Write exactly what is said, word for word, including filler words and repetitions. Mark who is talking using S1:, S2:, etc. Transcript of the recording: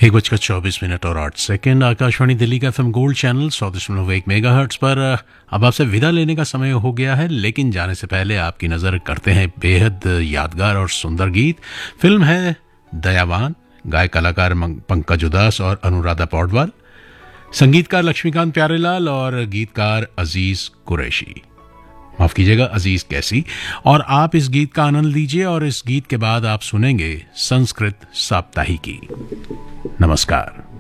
S1: एक बजकर चौबीस मिनट और आठ सेकेंड आकाशवाणी दिल्ली का एफएम गोल्ड चैनल सौ दशमलव एक मेगा हर्ट्स पर अब आपसे विदा लेने का समय हो गया है, लेकिन जाने से पहले आपकी नज़र करते हैं बेहद यादगार और सुंदर गीत। फिल्म है दयावान, गायक कलाकार पंकज उदास और अनुराधा पौडवाल, संगीतकार लक्ष्मीकांत प्यारेलाल और गीतकार अजीज कुरैशी, माफ कीजिएगा अजीज कैसी। और आप इस गीत का आनंद लीजिए और इस गीत के बाद आप सुनेंगे संस्कृत साप्ताहिकी। नमस्कार।